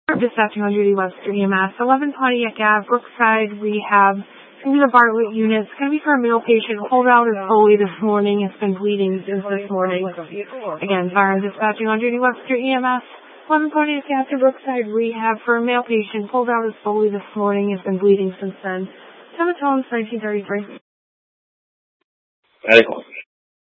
Dispatching on duty, Webster EMS, 11 Pontiac Ave, Brookside Rehab. It's going to be the Bartlett unit. It's going to be for a male patient. Holdout is fully this morning. It's been bleeding since this morning. Again, fire dispatching on duty, Webster EMS, 11 Pontiac Ave, Brookside Rehab for a male patient. Holdout is fully this morning. It's been bleeding since then. Tematones, 1933. Medical.